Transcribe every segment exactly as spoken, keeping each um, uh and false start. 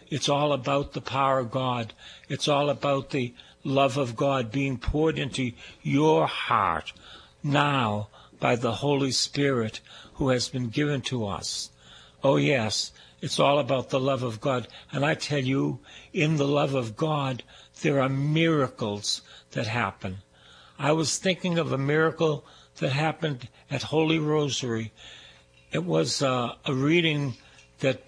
It's all about the power of God. It's all about the love of God being poured into your heart now by the Holy Spirit who has been given to us. Oh, yes, it's all about the love of God. And I tell you, in the love of God, there are miracles that happen. I was thinking of a miracle that happened at Holy Rosary. It was uh, a reading that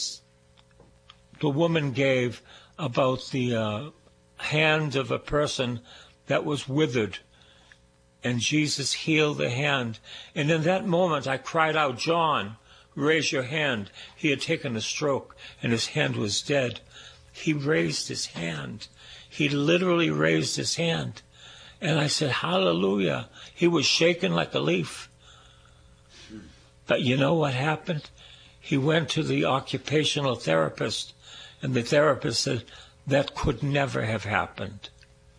the woman gave about the uh, hand of a person that was withered, and Jesus healed the hand. And in that moment I cried out, "John, raise your hand." He had taken a stroke and his hand was dead. He raised his hand. He literally raised his hand. And I said, hallelujah. He was shaking like a leaf. But you know what happened? He went to the occupational therapist, and the therapist said, that could never have happened.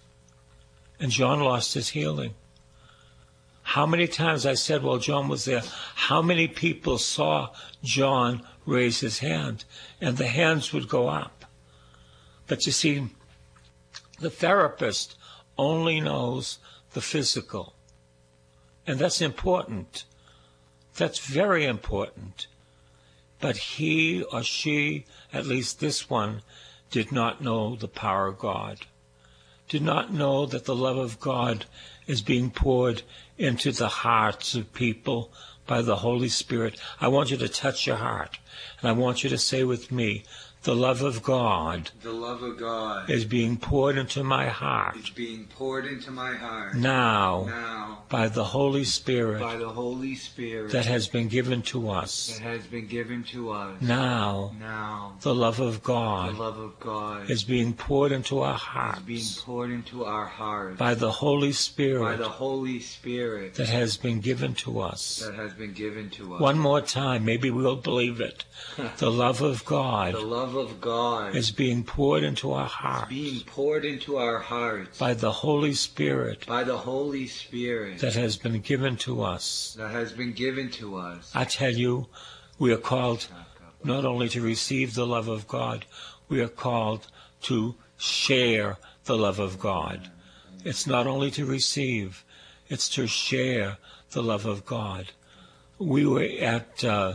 And John lost his healing. How many times I said, well, John was there. How many people saw John raise his hand? And the hands would go up. But you see, the therapist only knows the physical. And that's important. That's very important. But he or she, at least this one, did not know the power of God. Did not know that the love of God is being poured into the hearts of people by the Holy Spirit. I want you to touch your heart, and I want you to say with me, the love of God, the love of God is being poured into my heart. Is being poured into my heart now, now by the Holy Spirit, by the Holy Spirit that has been given to us. That has been given to us. Now, now the love of God, the love of God is being poured into our hearts. Is being poured into our hearts by the Holy Spirit. By the Holy Spirit that has been given to us. That has been given to us. One more time, maybe we'll believe it. The love of God. The love of God is being poured into our hearts. Being poured into our hearts by the Holy Spirit. By the Holy Spirit that has been given to us. That has been given to us. I tell you, we are called not only to receive the love of God, we are called to share the love of God. It's not only to receive, it's to share the love of God. We were at uh,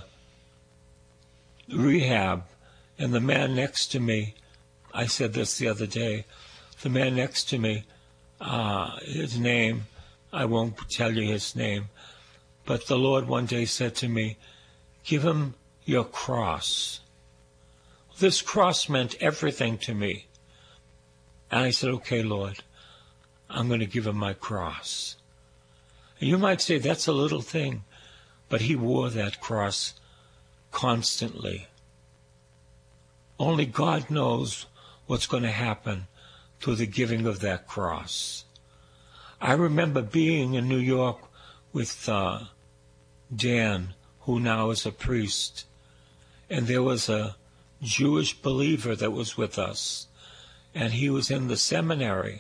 rehab, and the man next to me, I said this the other day, the man next to me, uh, his name, I won't tell you his name, but the Lord one day said to me, give him your cross. This cross meant everything to me. And I said, okay, Lord, I'm going to give him my cross. And you might say that's a little thing, but he wore that cross constantly. Only God knows what's going to happen to the giving of that cross. I remember being in New York with uh, Dan, who now is a priest, and there was a Jewish believer that was with us, and he was in the seminary.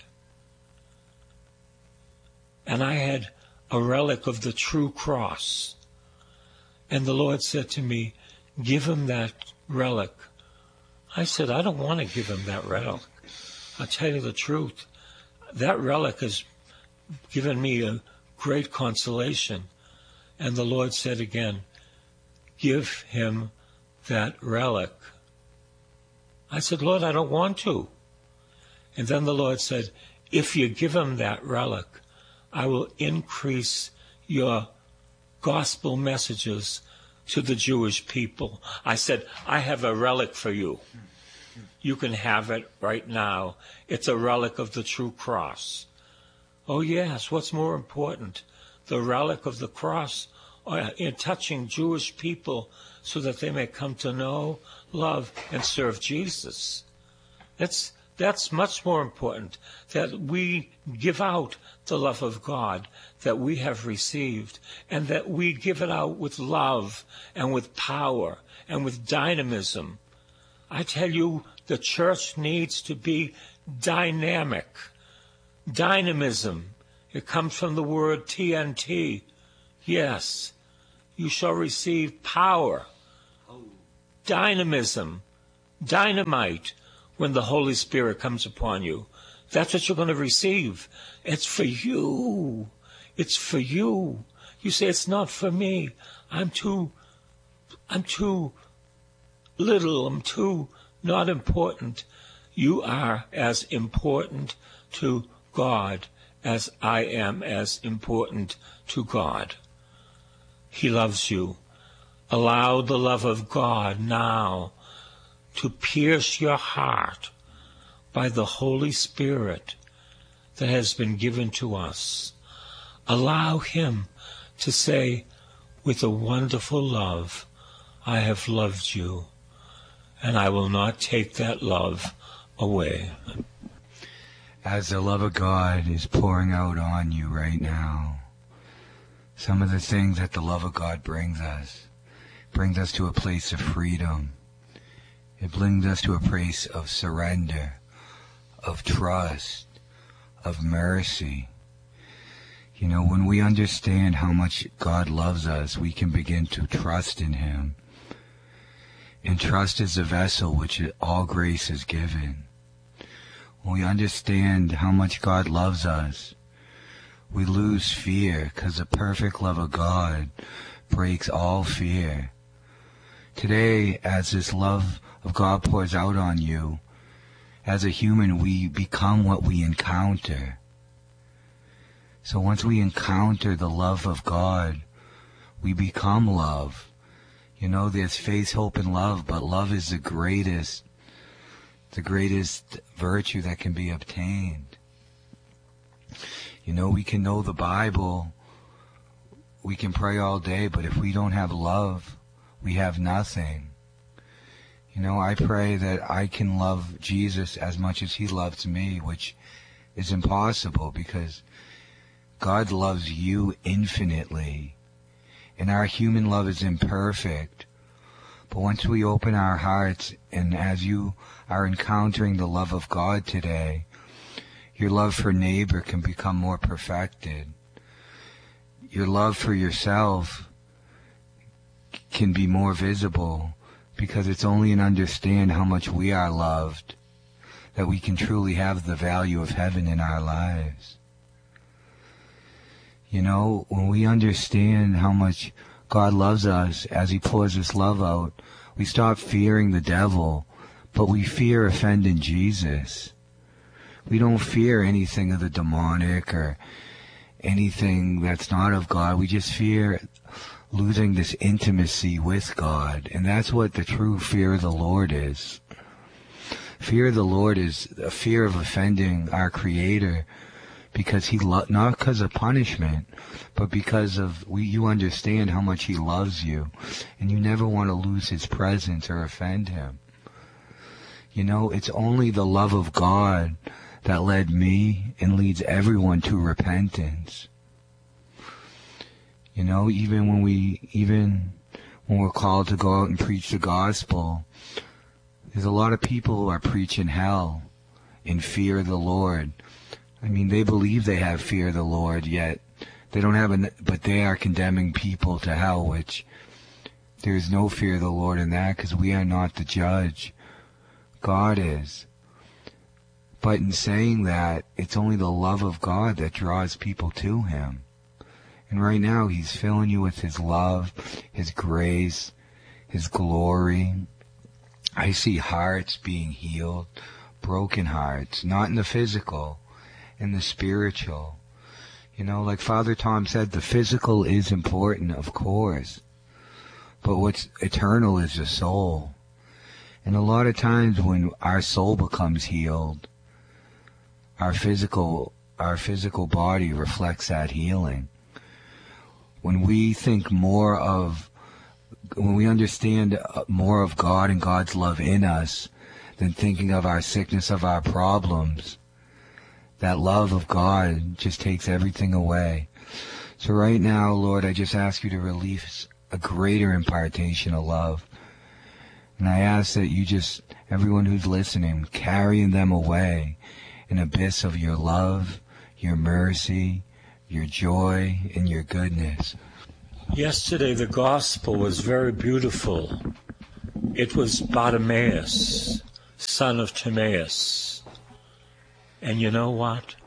And I had a relic of the true cross. And the Lord said to me, give him that relic. I said, I don't want to give him that relic. I'll tell you the truth. That relic has given me a great consolation. And the Lord said again, give him that relic. I said, Lord, I don't want to. And then the Lord said, if you give him that relic, I will increase your gospel messages to the Jewish people. I said, I have a relic for you. You can have it right now. It's a relic of the true cross. Oh yes, what's more important? The relic of the cross or in touching Jewish people so that they may come to know, love, and serve Jesus. That's That's much more important, that we give out the love of God that we have received, and that we give it out with love and with power and with dynamism. I tell you, the church needs to be dynamic. Dynamism. It comes from the word T N T. Yes, you shall receive power. Dynamism. dynamite when the Holy Spirit comes upon you. That's what you're going to receive. It's for you. It's for you. You say, it's not for me. I'm too, I'm too little. I'm too not important. You are as important to God as I am as important to God. He loves you. Allow the love of God now to pierce your heart by the Holy Spirit that has been given to us. Allow him to say, with a wonderful love, I have loved you, and I will not take that love away. As the love of God is pouring out on you right now, some of the things that the love of God brings us, brings us to a place of freedom. It brings us to a place of surrender, of trust, of mercy. You know, when we understand how much God loves us, we can begin to trust in him. And trust is the vessel which all grace is given. When we understand how much God loves us, we lose fear, because the perfect love of God breaks all fear. Today, as this love of God pours out on you, as a human, we become what we encounter. So once we encounter the love of God, we become love. You know, there's faith, hope, and love, but love is the greatest, the greatest virtue that can be obtained. You know, we can know the Bible, we can pray all day, but if we don't have love, we have nothing. You know, I pray that I can love Jesus as much as he loves me, which is impossible because God loves you infinitely. And our human love is imperfect. But once we open our hearts, and as you are encountering the love of God today, your love for neighbor can become more perfected. Your love for yourself can be more visible, because it's only in understand how much we are loved that we can truly have the value of heaven in our lives. You know, when we understand how much God loves us as he pours his love out, we stop fearing the devil, but we fear offending Jesus. We don't fear anything of the demonic or anything that's not of God. We just fear losing this intimacy with God. And that's what the true fear of the Lord is. Fear of the Lord is a fear of offending our Creator, because he lo- not because of punishment, but because of we, you understand how much he loves you, and you never want to lose his presence or offend him. You know, it's only the love of God that led me and leads everyone to repentance. You know, even when we, even when we're called to go out and preach the gospel, there's a lot of people who are preaching hell in fear of the Lord. I mean, they believe they have fear of the Lord, yet they don't have an, but they are condemning people to hell, which there is no fear of the Lord in that, because we are not the judge. God is. But in saying that, it's only the love of God that draws people to him. And right now, he's filling you with his love, his grace, his glory. I see hearts being healed, broken hearts, not in the physical, in the spiritual. You know, like Father Tom said, the physical is important, of course, but what's eternal is the soul. And a lot of times when our soul becomes healed, our physical, our physical body reflects that healing. When we think more of, when we understand more of God and God's love in us than thinking of our sickness, of our problems, that love of God just takes everything away. So right now, Lord, I just ask you to release a greater impartation of love. And I ask that you just, everyone who's listening, carrying them away an abyss of your love, your mercy, your joy, and your goodness. Yesterday the gospel was very beautiful. It was Bartimaeus, son of Timaeus. And you know what?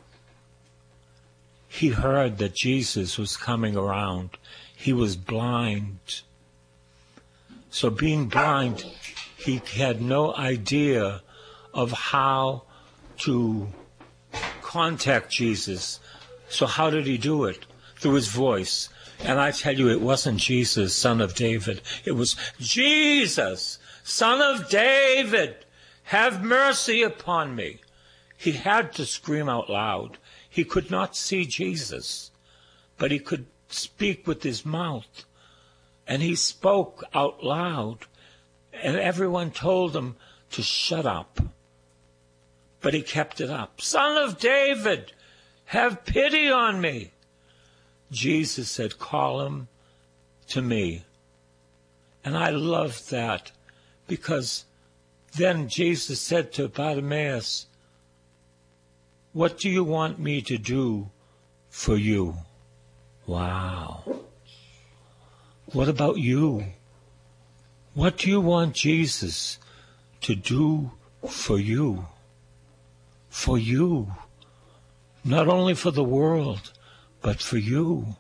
He heard that Jesus was coming around. He was blind. So being blind, he had no idea of how to contact Jesus. So how did he do it? Through his voice. And I tell you, it wasn't Jesus, son of David. It was Jesus, son of David, have mercy upon me. He had to scream out loud. He could not see Jesus, but he could speak with his mouth. And he spoke out loud, and everyone told him to shut up. But he kept it up. Son of David, have pity on me. Jesus said, call him to me. And I love that, because then Jesus said to Bartimaeus, what do you want me to do for you? Wow. What about you? What do you want Jesus to do for you? For you. Not only for the world, but for you.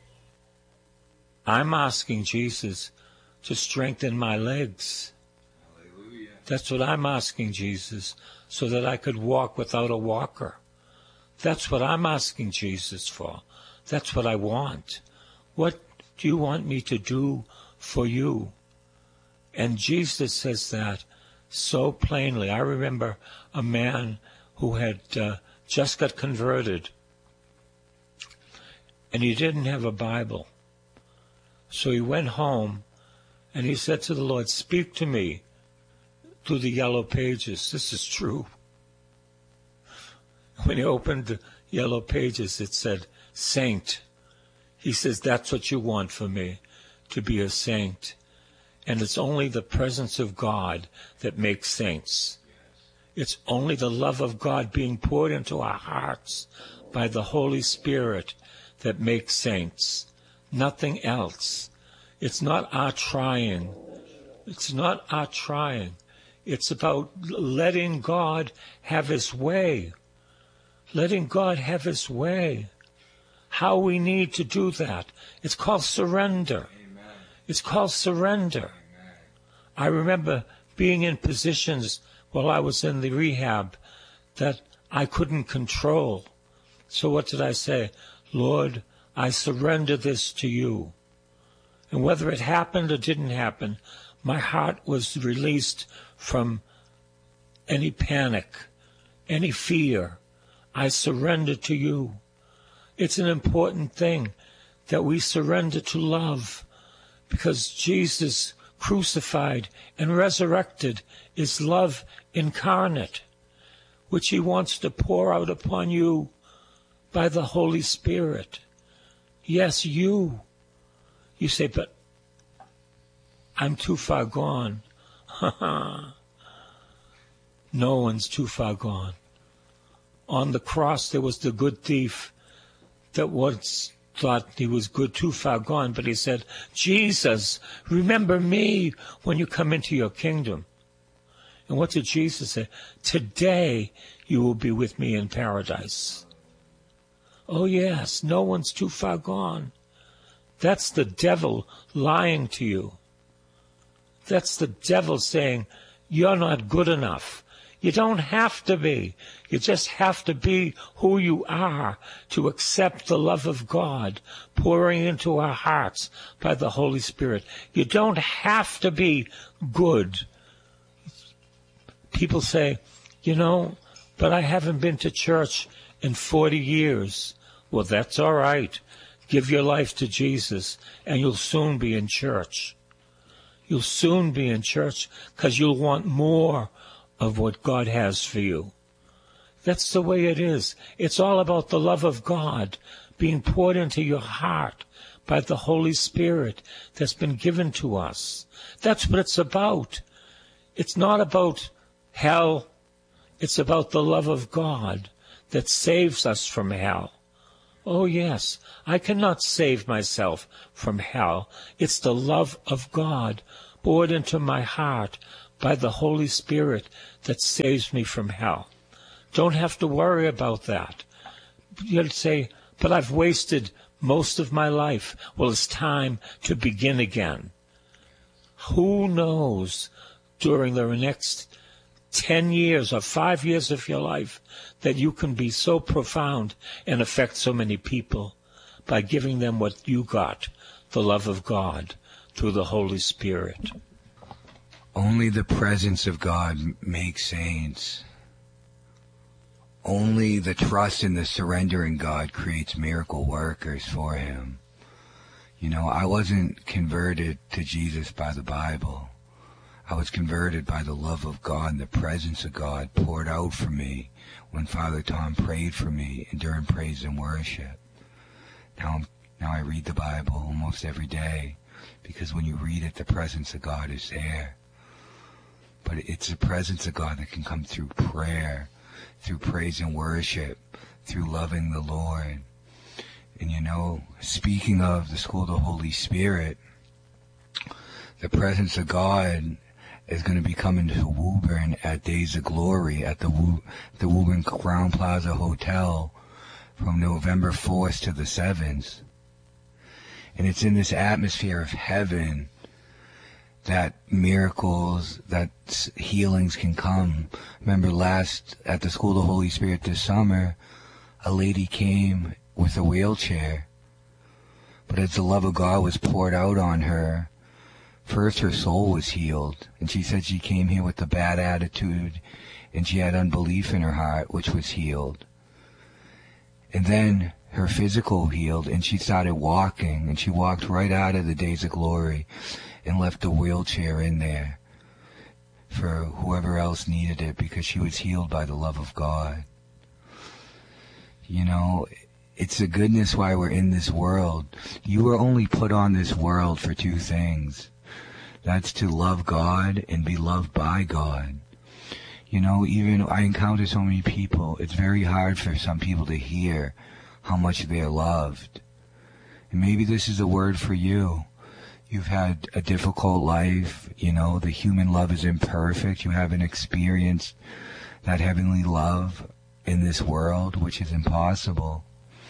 I'm asking Jesus to strengthen my legs. Hallelujah. That's what I'm asking Jesus, so that I could walk without a walker. That's what I'm asking Jesus for. That's what I want. What do you want me to do for you? And Jesus says that so plainly. I remember a man who had uh, just got converted, and he didn't have a Bible. So he went home, and he said to the Lord, speak to me through the yellow pages. This is true. When he opened the yellow pages, it said, saint. He says, that's what you want for me, to be a saint. And it's only the presence of God that makes saints. It's only the love of God being poured into our hearts by the Holy Spirit that makes saints. Nothing else. It's not our trying. It's not our trying. It's about letting God have his way. Letting God have his way. How we need to do that. It's called surrender. Amen. It's called surrender. Amen. I remember being in positions while I was in the rehab that I couldn't control. So what did I say? Lord, I surrender this to you. And whether it happened or didn't happen, my heart was released from any panic, any fear. I surrender to you. It's an important thing that we surrender to love, because Jesus crucified and resurrected is love incarnate, which he wants to pour out upon you by the Holy Spirit. Yes, you. You say, but I'm too far gone. No one's too far gone. On the cross, there was the good thief that once thought he was good, too far gone, but he said, Jesus, remember me when you come into your kingdom. And what did Jesus say? Today you will be with me in paradise. Oh yes, no one's too far gone. That's the devil lying to you. That's the devil saying, you're not good enough. You don't have to be. You just have to be who you are to accept the love of God pouring into our hearts by the Holy Spirit. You don't have to be good. People say, you know, but I haven't been to church in forty years. Well, that's all right. Give your life to Jesus, and you'll soon be in church. You'll soon be in church, because you'll want more of what God has for you. That's the way it is. It's all about the love of God being poured into your heart by the Holy Spirit that's been given to us. That's what it's about. It's not about hell. It's about the love of God that saves us from hell. Oh yes, I cannot save myself from hell. It's the love of God poured into my heart by the Holy Spirit that saves me from hell. Don't have to worry about that. You'll say, but I've wasted most of my life. Well, it's time to begin again. Who knows during the next ten years or five years of your life that you can be so profound and affect so many people by giving them what you got, the love of God, through the Holy Spirit. Only the presence of God makes saints. Only the trust and the surrender in God creates miracle workers for him. You know, I wasn't converted to Jesus by the Bible. I was converted by the love of God and the presence of God poured out for me when Father Tom prayed for me and during praise and worship. Now, now I read the Bible almost every day because when you read it, the presence of God is there. But it's the presence of God that can come through prayer, through praise and worship, through loving the Lord. And you know, speaking of the School of the Holy Spirit, the presence of God is going to be coming to Woburn at Days of Glory at the Wo- the Woburn Crown Plaza Hotel from November fourth to the seventh. And it's in this atmosphere of heaven that miracles, that healings can come. Remember last, at the School of the Holy Spirit this summer, a lady came with a wheelchair. But as the love of God was poured out on her, first her soul was healed. And she said she came here with a bad attitude, and she had unbelief in her heart, which was healed. And then her physical healed, and she started walking, and she walked right out of the Days of Glory and left the wheelchair in there for whoever else needed it because she was healed by the love of God. You know, it's the goodness why we're in this world. You were only put on this world for two things. That's to love God and be loved by God. You know, even I encounter so many people, it's very hard for some people to hear how much they're loved. And maybe this is a word for you. You've had a difficult life, you know, the human love is imperfect. You haven't experienced that heavenly love in this world, which is impossible.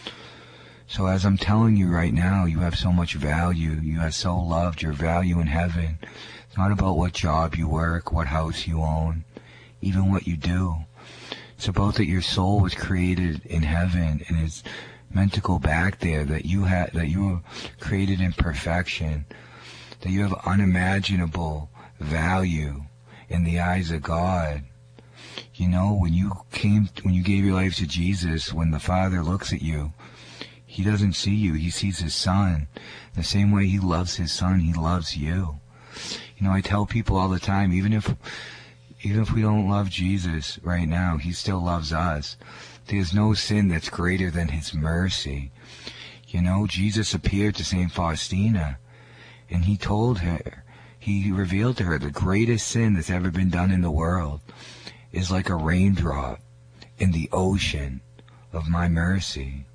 So as I'm telling you right now, you have so much value. You are so loved. Your value in heaven. It's not about what job you work, what house you own, even what you do. It's about that your soul was created in heaven and it's meant to go back there, that you had, that you were created in perfection, that you have unimaginable value in the eyes of God. You know, when you came, when you gave your life to Jesus, when the Father looks at you, He doesn't see you, He sees His Son. The same way He loves His Son, He loves you. You know, I tell people all the time, even if, even if we don't love Jesus right now, He still loves us. There's no sin that's greater than His mercy. You know, Jesus appeared to Saint Faustina, and He told her, He revealed to her the greatest sin that's ever been done in the world is like a raindrop in the ocean of my mercy.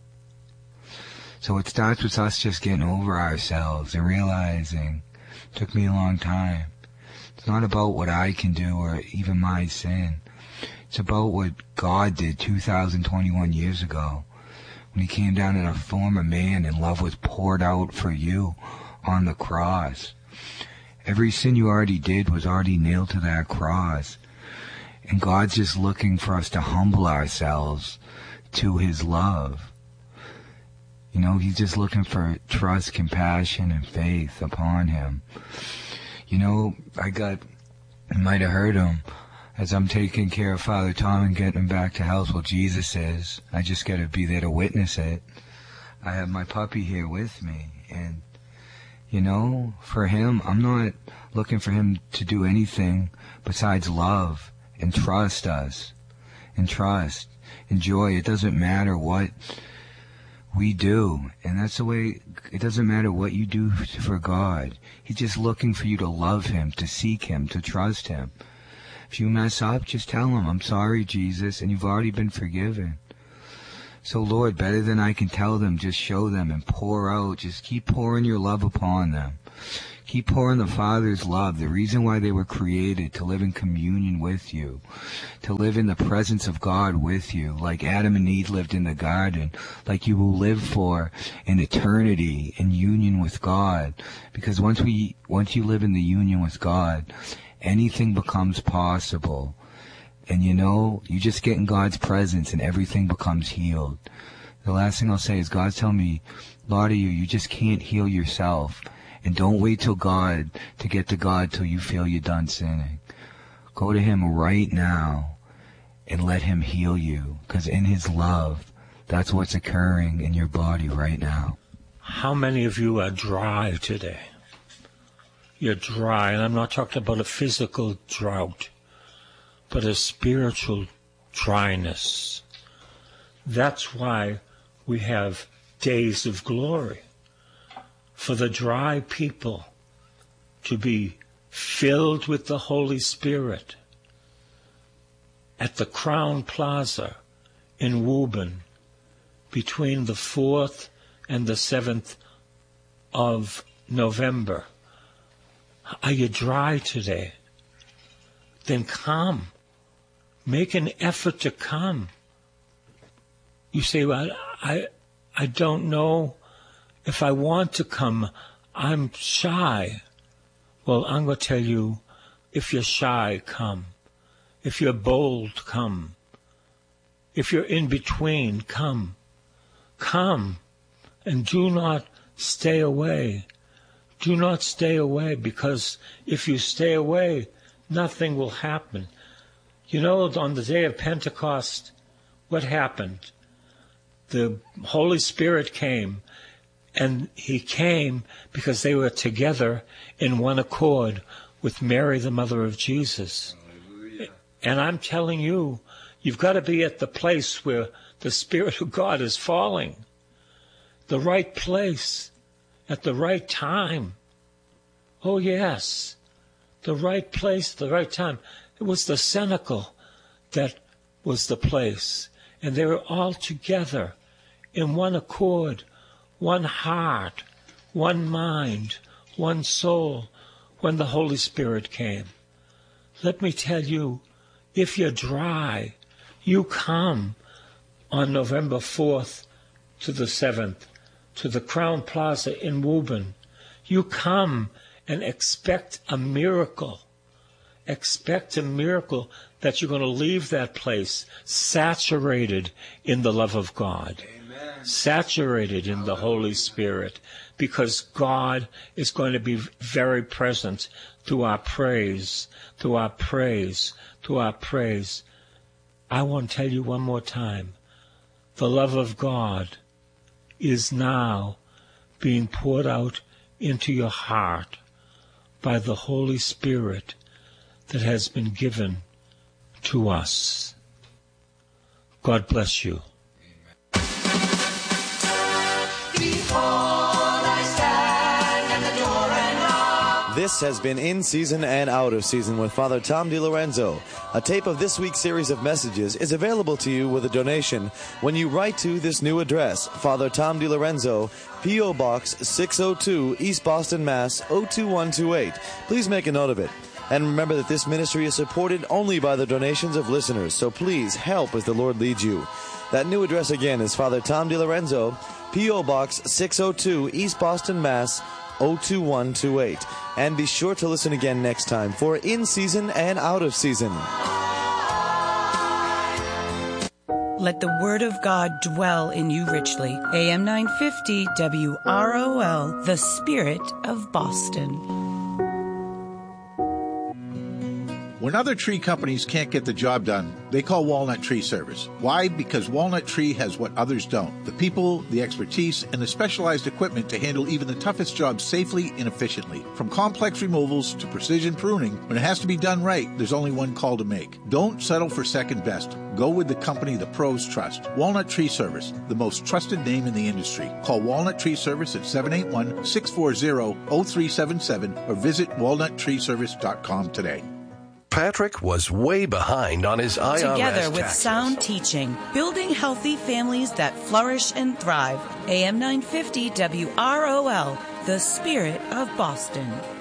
So it starts with us just getting over ourselves and realizing, it took me a long time, it's not about what I can do or even my sin. It's about what God did two thousand twenty-one years ago when He came down in a form of man and love was poured out for you on the cross. Every sin you already did was already nailed to that cross. And God's just looking for us to humble ourselves to His love. You know, He's just looking for trust, compassion, and faith upon Him. You know, I got, you might have heard Him, as I'm taking care of Father Tom and getting him back to health. Well, Jesus says, I just got to be there to witness it. I have my puppy here with me, and you know, for him, I'm not looking for him to do anything besides love and trust us, and trust, and joy. It doesn't matter what we do, and that's the way, it doesn't matter what you do for God. He's just looking for you to love Him, to seek Him, to trust Him. If you mess up, just tell Him, I'm sorry, Jesus, and you've already been forgiven. So, Lord, better than I can tell them, just show them and pour out. Just keep pouring your love upon them. Keep pouring the Father's love, the reason why they were created, to live in communion with you, to live in the presence of God with you, like Adam and Eve lived in the garden, like you will live for an eternity in union with God. Because once we, once you live in the union with God, anything becomes possible. And you know, you just get in God's presence and everything becomes healed. The last thing I'll say is God's telling me, a lot of you, you just can't heal yourself. And don't wait till God to get to God till you feel you're done sinning. Go to Him right now and let Him heal you. Because in His love, that's what's occurring in your body right now. How many of you are dry today? You're dry, and I'm not talking about a physical drought, but a spiritual dryness. That's why we have days of glory. For the dry people to be filled with the Holy Spirit at the Crown Plaza in Woburn between the fourth and the seventh of November. Are you dry today? Then come. Make an effort to come. You say, well, I, I don't know if I want to come. I'm shy. Well, I'm going to tell you, if you're shy, come. If you're bold, come. If you're in between, come. Come, and do not stay away. Do not stay away, because if you stay away, nothing will happen. You know, on the day of Pentecost, what happened? The Holy Spirit came, and He came because they were together in one accord with Mary, the mother of Jesus. Hallelujah. And I'm telling you, you've got to be at the place where the Spirit of God is falling. The right place, at the right time. Oh, yes, the right place, the right time. It was the cenacle that was the place. And they were all together in one accord, one heart, one mind, one soul, when the Holy Spirit came. Let me tell you, if you're dry, you come on November fourth to the seventh to the Crown Plaza in Woburn. You come and expect a miracle. Expect a miracle that you're going to leave that place saturated in the love of God. Amen. Saturated in the Holy Spirit, because God is going to be very present through our praise, through our praise, through our praise. I want to tell you one more time, the love of God is now being poured out into your heart by the Holy Spirit that has been given to us. God bless you. This has been In Season and Out of Season with Father Tom DiLorenzo. A tape of this week's series of messages is available to you with a donation when you write to this new address, Father Tom DiLorenzo, P O. Box six oh two, East Boston, Mass. oh two one two eight. Please make a note of it. And remember that this ministry is supported only by the donations of listeners, so please help as the Lord leads you. That new address again is Father Tom DiLorenzo, P O. Box six oh two, East Boston, Mass. oh two one two eight. And be sure to listen again next time for In Season and Out of Season. Let the Word of God dwell in you richly. A M nine fifty W R O L, the Spirit of Boston. When other tree companies can't get the job done, they call Walnut Tree Service. Why? Because Walnut Tree has what others don't. The people, the expertise, and the specialized equipment to handle even the toughest jobs safely and efficiently. From complex removals to precision pruning, when it has to be done right, there's only one call to make. Don't settle for second best. Go with the company the pros trust. Walnut Tree Service, the most trusted name in the industry. Call Walnut Tree Service at seven eight one, six four zero, zero three seven seven or visit walnut tree service dot com today. Patrick was way behind on his I R S Together with taxes. sound teaching, building healthy families that flourish and thrive. A M nine fifty W R O L, the Spirit of Boston.